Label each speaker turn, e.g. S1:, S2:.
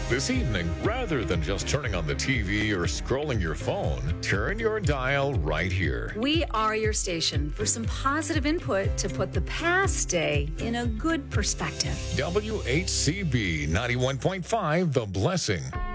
S1: This evening, rather than just turning on the TV or scrolling your phone, turn your dial right here.
S2: We are your station for some positive input to put the past day in a good perspective.
S1: WHCB 91.5, The Blessing.